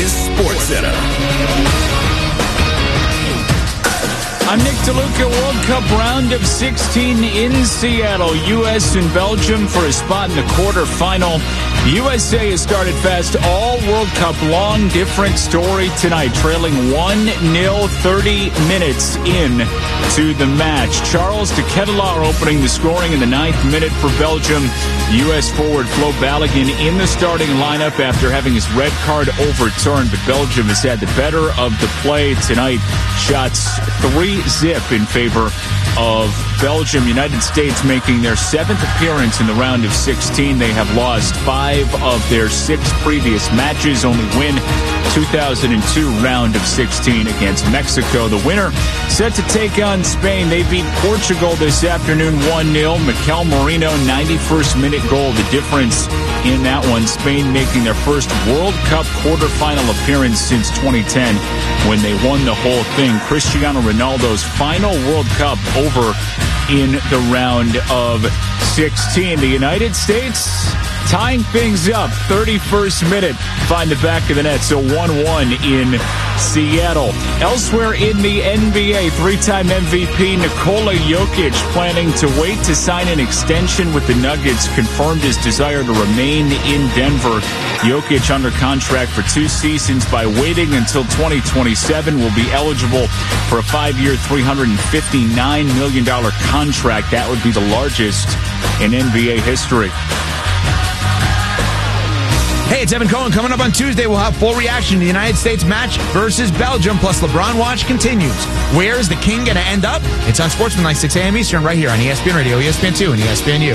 is SportsCenter. I'm Nick DeLuca. World Cup round of 16 in Seattle. U.S. and Belgium for a spot in the quarterfinal. USA has started fast all World Cup long. Different story tonight. Trailing 1-0, 30 minutes in to the match. Charles de Ketelaere opening the scoring in the 9th minute for Belgium. U.S. forward Flo Balogun in the starting lineup after having his red card overturned. But Belgium has had the better of the play tonight. Shots 3-0 in favor of Belgium. United States making their 7th appearance in the round of 16. They have lost 5 of their 6 previous matches. Only win 2002 round of 16 against Mexico. The winner set to take on Spain. They beat Portugal this afternoon 1-0. Mikel Merino, 91st minute goal. The difference in that one. Spain making their first World Cup quarterfinal appearance since 2010 when they won the whole thing. Cristiano Ronaldo's final World Cup over in the round of 16. The United States tying things up. 31st minute. Find the back of the net. So 1-1 in Seattle. Elsewhere in the NBA, 3-time MVP Nikola Jokic planning to wait to sign an extension with the Nuggets. Confirmed his desire to remain in Denver. Jokic under contract for 2 seasons. By waiting until 2027, will be eligible for a 5-year, $359 million contract. That would be the largest in NBA history. Hey, it's Evan Cohen. Coming up on Tuesday, we'll have full reaction to the United States match versus Belgium, plus LeBron Watch continues. Where is the king going to end up? It's on Sportsman 6 a.m. Eastern right here on ESPN Radio, ESPN2, and ESPNU.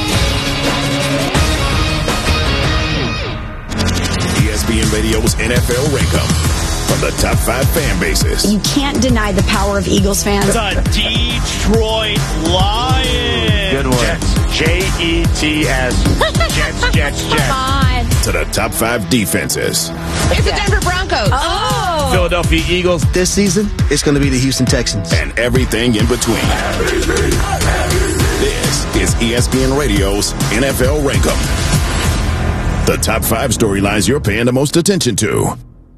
ESPN Radio's NFL Rankum from the top 5 fan bases. You can't deny the power of Eagles fans. The Detroit Lions. Good one. Jets. Jets. Jets. Come on. To the top 5 defenses. It's the Denver Broncos. Oh. Philadelphia Eagles. This season, it's going to be the Houston Texans. And everything in between. This is ESPN Radio's NFL Rankum. The top 5 storylines you're paying the most attention to.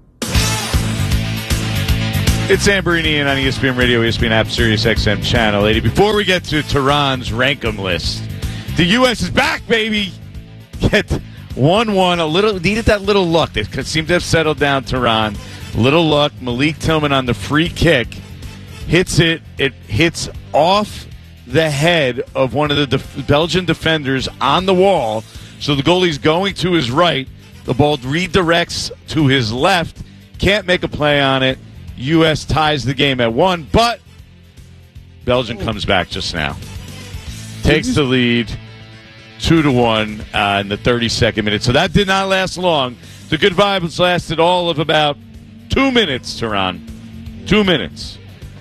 It's Zamborini on ESPN Radio, ESPN app, Sirius XM Channel 80. Before we get to Tehran's Rankum list, the U.S. is back, baby. Get 1-1. A little needed that little luck. They seem to have settled down. Tehran, little luck. Malik Tillman on the free kick hits it. It hits off the head of one of the Belgian defenders on the wall. So the goalie's going to his right. The ball redirects to his left. Can't make a play on it. U.S. ties the game at 1, but Belgium comes back just now. Takes the lead 2-1 in the 32nd minute. So that did not last long. The good vibes lasted all of about 2 minutes, Tehran. 2 minutes.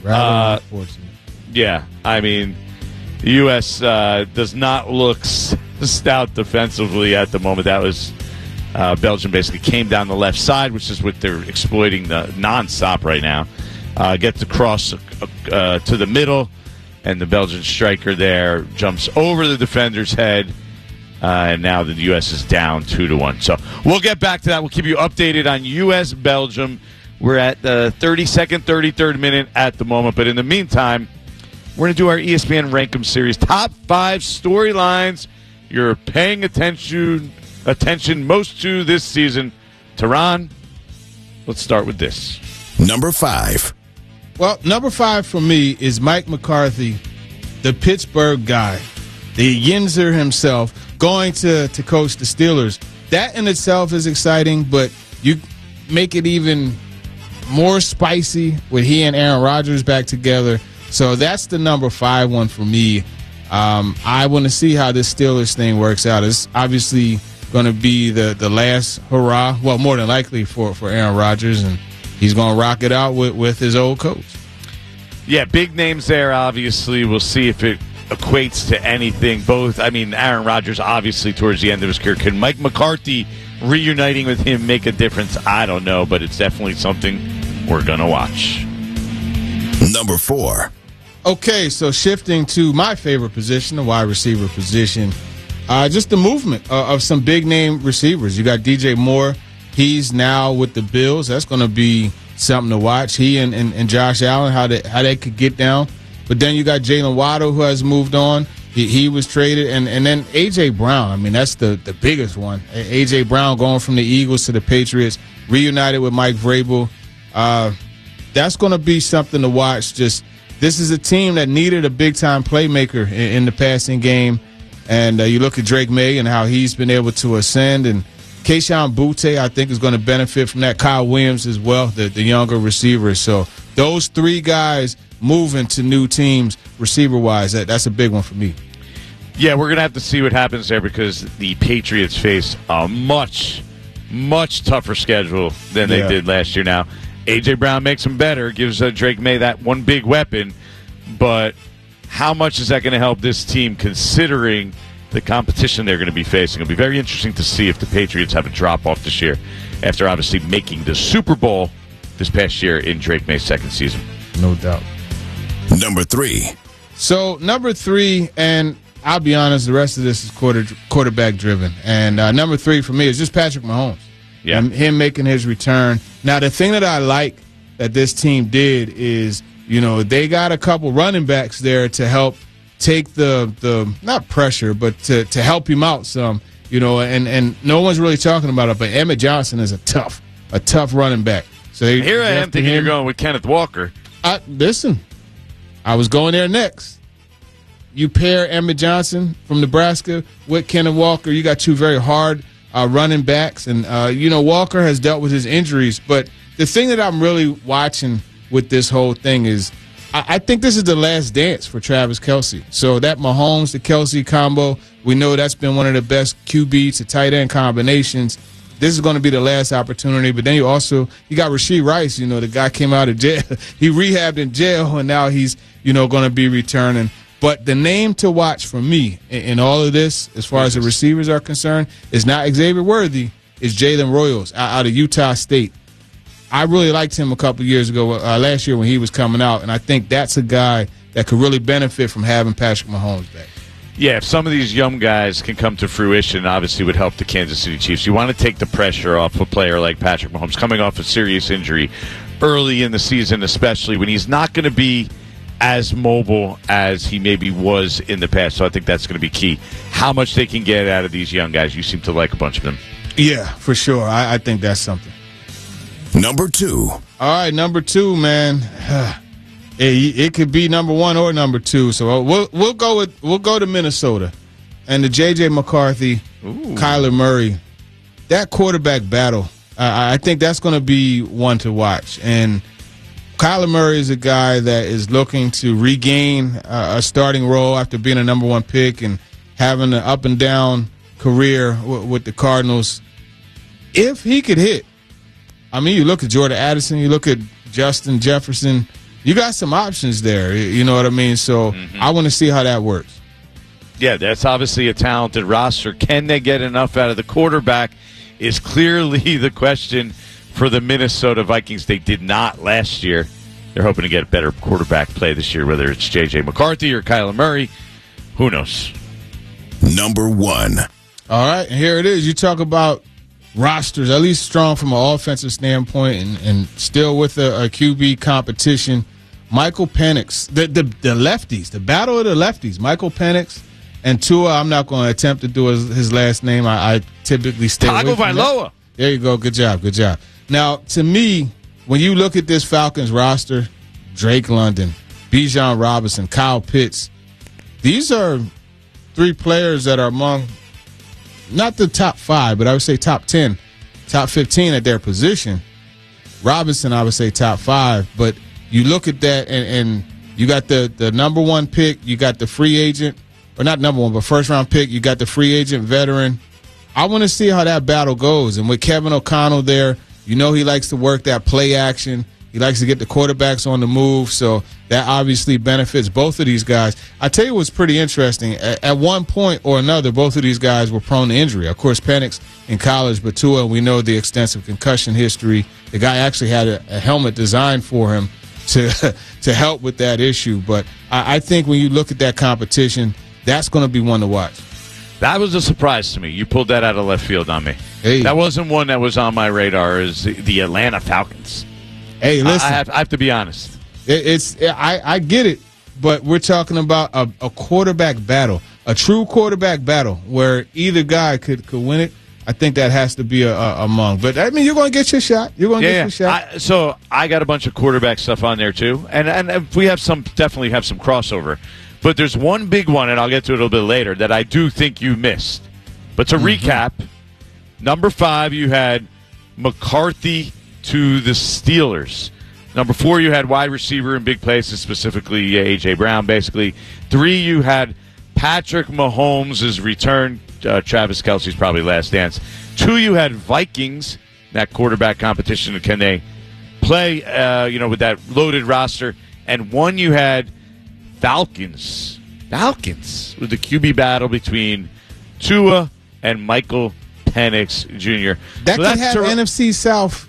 Yeah, I mean, the U.S. does not look stout defensively at the moment. That was Belgium basically came down the left side, which is what they're exploiting the nonstop right now. Gets across to the middle, and the Belgian striker there jumps over the defender's head, and now the U.S. is down 2-1. So we'll get back to that. We'll keep you updated on U.S.-Belgium. We're at the 32nd, 33rd minute at the moment, but in the meantime, we're going to do our ESPN Rankum series. Top 5 storylines you're paying attention most to this season. Tehran, let's start with this. Number 5. Well, number 5 for me is Mike McCarthy, the Pittsburgh guy, the Yinzer himself, going to coach the Steelers. That in itself is exciting, but you make it even more spicy with he and Aaron Rodgers back together. So that's the number 5 one for me. I want to see how this Steelers thing works out. It's obviously going to be the last hurrah, well, more than likely for Aaron Rodgers, and he's going to rock it out with his old coach. Yeah, big names there, obviously. We'll see if it equates to anything. Both, I mean, Aaron Rodgers, obviously, towards the end of his career. Can Mike McCarthy reuniting with him make a difference? I don't know, but it's definitely something we're going to watch. Number 4. Okay, so shifting to my favorite position, the wide receiver position, just the movement of some big-name receivers. You got DJ Moore. He's now with the Bills. That's going to be something to watch. He and Josh Allen, how they could get down. But then you got Jalen Waddle, who has moved on. He was traded. And then A.J. Brown. I mean, that's the biggest one. A.J. Brown going from the Eagles to the Patriots, reunited with Mike Vrabel. That's going to be something to watch. Just this is a team that needed a big-time playmaker in the passing game. And you look at Drake May and how he's been able to ascend. And Kayshon Boutte, I think, is going to benefit from that. Kyle Williams as well, the younger receiver. So those three guys moving to new teams receiver-wise, that's a big one for me. Yeah, we're going to have to see what happens there because the Patriots face a much, much tougher schedule than they did last year now. A.J. Brown makes them better, gives Drake May that one big weapon, but how much is that going to help this team considering the competition they're going to be facing? It'll be very interesting to see if the Patriots have a drop-off this year after obviously making the Super Bowl this past year in Drake May's second season. No doubt. Number 3. So, number 3, and I'll be honest, the rest of this is quarterback-driven. And number 3 for me is just Patrick Mahomes. Yeah. And him making his return. Now, the thing that I like that this team did is, they got a couple running backs there to help take the not pressure, but to help him out some, and no one's really talking about it, but Emmett Johnson is a tough running back. So here I am thinking you're going with Kenneth Walker. Listen, I was going there next. You pair Emmett Johnson from Nebraska with Kenneth Walker, you got two very hard running backs, and Walker has dealt with his injuries, but the thing that I'm really watching with this whole thing is I think this is the last dance for Travis Kelce. So that Mahomes to Kelce combo, we know that's been one of the best QB to tight end combinations. This is going to be the last opportunity. But then you got Rashee Rice, the guy came out of jail. He rehabbed in jail, and now he's, going to be returning. But the name to watch for me in all of this, as far as the receivers are concerned, is not Xavier Worthy, it's Jalen Royals out of Utah State. I really liked him a couple years ago, last year when he was coming out, and I think that's a guy that could really benefit from having Patrick Mahomes back. Yeah, if some of these young guys can come to fruition, obviously would help the Kansas City Chiefs. You want to take the pressure off a player like Patrick Mahomes coming off a serious injury early in the season, especially when he's not going to be as mobile as he maybe was in the past. So I think that's going to be key. How much they can get out of these young guys. You seem to like a bunch of them. Yeah, for sure. I think that's something. Number 2. All right, number 2, man. It could be number 1 or number 2. So we'll go to Minnesota and the J.J. McCarthy, Kyler Murray. That quarterback battle, I think that's going to be one to watch. And Kyler Murray is a guy that is looking to regain a starting role after being a number 1 pick and having an up and down career with the Cardinals. If he could hit, I mean, you look at Jordan Addison, you look at Justin Jefferson, you got some options there. You know what I mean? So I want to see how that works. Yeah, that's obviously a talented roster. Can they get enough out of the quarterback is clearly the question for the Minnesota Vikings. They did not last year. They're hoping to get better quarterback play this year, whether it's J.J. McCarthy or Kyler Murray. Who knows? Number 1. All right, and here it is. You talk about rosters, at least strong from an offensive standpoint and still with a QB competition. Michael Penix, the lefties, the battle of the lefties, Michael Penix and Tua. I'm not going to attempt to do his last name. I typically stay away from Tagovailoa. There you go. Good job. Now, to me, when you look at this Falcons roster, Drake London, Bijan Robinson, Kyle Pitts, these are 3 players that are among not the top 5, but I would say top 10, top 15 at their position. Robinson, I would say top 5. But you look at that, and you got the number 1 pick, you got the free agent, or not number 1, but first-round pick, you got the free agent veteran. I want to see how that battle goes. And with Kevin O'Connell there, he likes to work that play action. He likes to get the quarterbacks on the move, so that obviously benefits both of these guys. I tell you what's pretty interesting. At one point or another, both of these guys were prone to injury. Of course, Penix in college, but Tua, we know the extensive concussion history. The guy actually had a helmet designed for him to help with that issue. But I think when you look at that competition, that's going to be one to watch. That was a surprise to me. You pulled that out of left field on me. Hey. That wasn't one that was on my radar. Is the Atlanta Falcons? Hey, listen. I have to be honest. I get it, but we're talking about a quarterback battle, a true quarterback battle where either guy could win it. I think that has to be among. But, I mean, you're going to get your shot. You're going to get your shot. So I got a bunch of quarterback stuff on there, too. And we have definitely have some crossover. But there's one big one, and I'll get to it a little bit later, that I do think you missed. But to recap, number 5, you had McCarthy to the Steelers. Number 4, you had wide receiver in big places, specifically A.J. Brown, basically. 3, you had Patrick Mahomes' return. Travis Kelce's probably last dance. 2, you had Vikings, that quarterback competition. Can they play, with that loaded roster? And 1, you had Falcons with the QB battle between Tua and Michael Penix Jr. That could have NFC South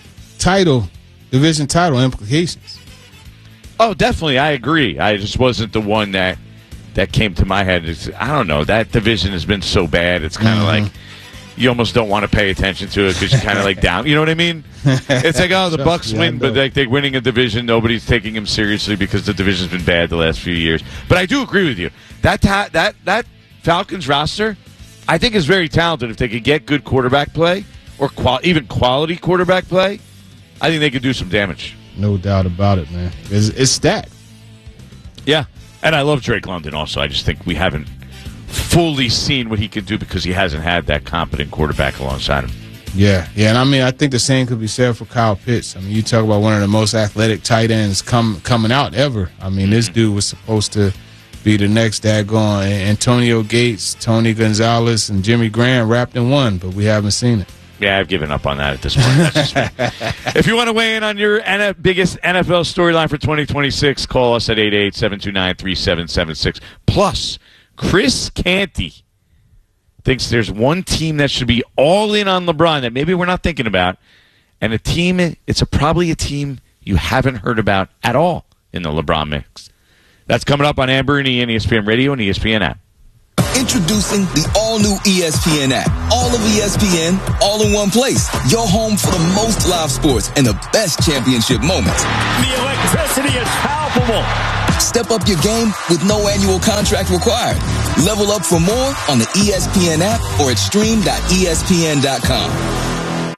division title implications. Oh, definitely. I agree. I just wasn't the one that came to my head. I don't know. That division has been so bad. It's kind of like you almost don't want to pay attention to it because you're kind of like down. You know what I mean? It's like, oh, the Bucs win, but they're winning a division. Nobody's taking them seriously because the division's been bad the last few years. But I do agree with you. That Falcons roster, I think, is very talented. If they could get good quarterback play or even quality quarterback play, I think they could do some damage. No doubt about it, man. It's stacked. Yeah. And I love Drake London also. I just think we haven't fully seen what he can do because he hasn't had that competent quarterback alongside him. Yeah. And I mean, I think the same could be said for Kyle Pitts. I mean, you talk about one of the most athletic tight ends coming out ever. I mean, this dude was supposed to be the next daggone Antonio Gates, Tony Gonzalez, and Jimmy Graham wrapped in one, but we haven't seen it. Yeah, I've given up on that at this point. That's just me. If you want to weigh in on your biggest NFL storyline for 2026, call us at 888-729-3776. Plus, Chris Canty thinks there's one team that should be all in on LeBron that maybe we're not thinking about, and it's probably a team you haven't heard about at all in the LeBron mix. That's coming up on Amber and Ian, ESPN Radio and ESPN app. Introducing the all-new ESPN app. All of ESPN, all in one place. Your home for the most live sports and the best championship moments. The electricity is palpable. Step up your game with no annual contract required. Level up for more on the ESPN app or at stream.espn.com.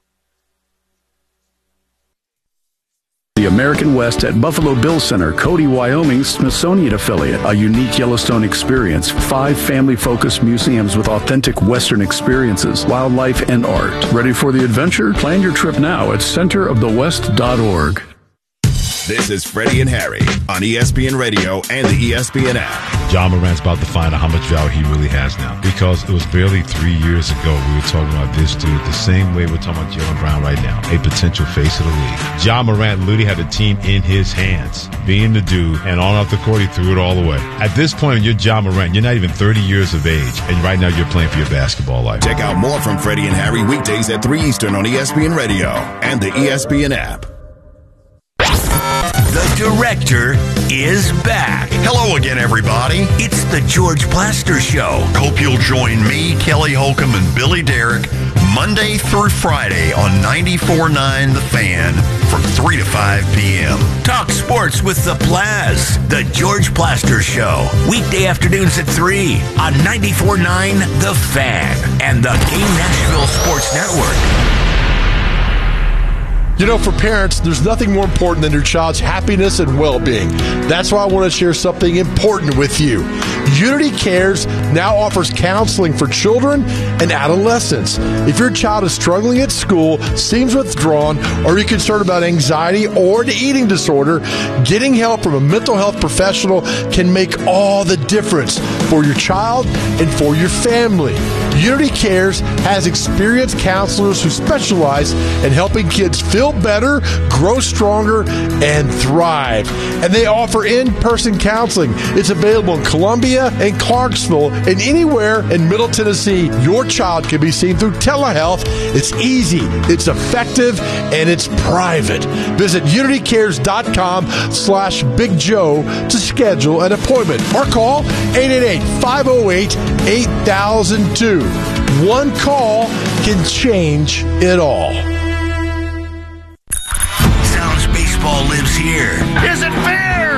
The American West at Buffalo Bill Center, Cody, Wyoming's Smithsonian affiliate. A unique Yellowstone experience. 5 family-focused museums with authentic Western experiences, wildlife, and art. Ready for the adventure? Plan your trip now at centerofthewest.org. This is Freddie and Harry on ESPN Radio and the ESPN app. Ja Morant's about to find out how much value he really has now. Because it was barely 3 years ago we were talking about this dude the same way we're talking about Jaylen Brown right now, a potential face of the league. Ja Morant literally had the team in his hands, being the dude, and on off the court he threw it all away. At this point, you're Ja Morant. You're not even 30 years of age, and right now you're playing for your basketball life. Check out more from Freddie and Harry weekdays at 3 Eastern on ESPN Radio and the ESPN app. The director is back. Hello again, everybody. It's the George Plaster Show. Hope you'll join me, Kelly Holcomb, and Billy Derrick Monday through Friday on 94.9 The Fan from 3 to 5 p.m. Talk sports with the Plaz. The George Plaster Show. Weekday afternoons at 3 on 94.9 The Fan and the Game Nashville Sports Network. You know, for parents, there's nothing more important than your child's happiness and well-being. That's why I want to share something important with you. Unity Cares now offers counseling for children and adolescents. If your child is struggling at school, seems withdrawn, or you're concerned about anxiety or an eating disorder, getting help from a mental health professional can make all the difference for your child and for your family. Unity Cares has experienced counselors who specialize in helping kids feel better, grow stronger, and thrive. And they offer in-person counseling. It's available in Columbia and Clarksville and anywhere in Middle Tennessee. Your child can be seen through telehealth. It's easy, it's effective, and it's private. Visit unitycares.com/Big Joe to schedule an appointment or call 888-508-8002. One call can change it all. Sounds baseball lives here. Is it fair?